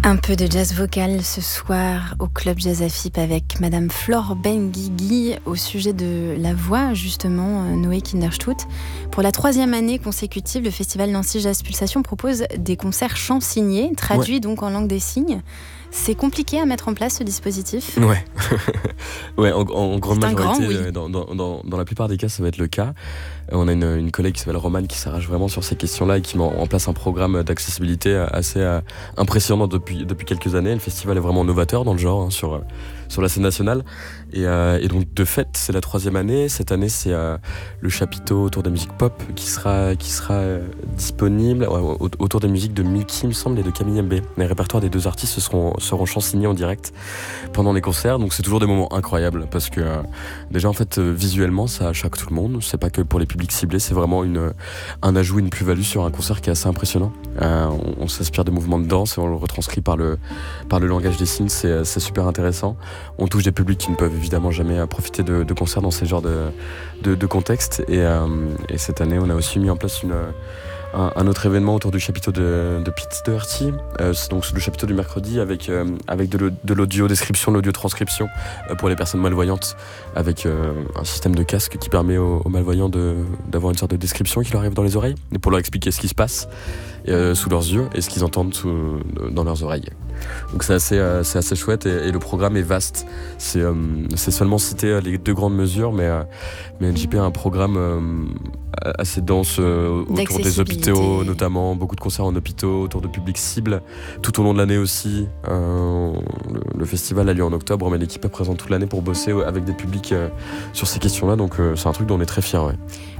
Un peu de jazz vocal ce soir au Club Jazz AFIP avec Madame Flore Benguigui au sujet de la voix, justement, Noé Kinderstut. Pour la 3e année consécutive, le Festival Nancy Jazz Pulsation propose des concerts chants signés, traduits donc en langue des signes. C'est compliqué à mettre en place ce dispositif ? Ouais, ouais, en grande majorité, oui. dans la plupart des cas, ça va être le cas. On a une collègue qui s'appelle Romane qui s'arrache vraiment sur ces questions-là et qui met en place un programme d'accessibilité assez impressionnant depuis quelques années. Le festival est vraiment novateur dans le genre, sur la scène nationale. Et donc, de fait, c'est la 3e année. Cette année, c'est le chapiteau autour des musiques pop qui sera disponible autour des musiques de Milky, il me semble, et de Camille MB. Les répertoires des deux artistes seront chansignés en direct pendant les concerts. Donc, c'est toujours des moments incroyables parce que déjà, en fait, visuellement, ça choque tout le monde. C'est pas que pour les publics ciblés, c'est vraiment un ajout, une plus-value sur un concert qui est assez impressionnant. On s'inspire des mouvements de danse et on le retranscrit par le langage des signes. C'est super intéressant. On touche des publics qui ne peuvent évidemment jamais profiter de concerts dans ces genres de contextes. Et cette année, on a aussi mis en place un autre événement autour du chapiteau de Pete Doherty. C'est donc le chapiteau du mercredi avec de l'audio-description, de l'audio-transcription pour les personnes malvoyantes, avec un système de casque qui permet aux malvoyants d'avoir une sorte de description qui leur arrive dans les oreilles et pour leur expliquer ce qui se passe sous leurs yeux et ce qu'ils entendent dans leurs oreilles. Donc c'est assez chouette et le programme est vaste. C'est seulement citer les 2 grandes mesures, mais NJP a un programme assez dense autour des hôpitaux, notamment beaucoup de concerts en hôpitaux, autour de publics cibles, tout au long de l'année aussi. Le festival a lieu en octobre, mais l'équipe est présente toute l'année pour bosser avec des publics sur ces questions-là, donc c'est un truc dont on est très fiers. Ouais.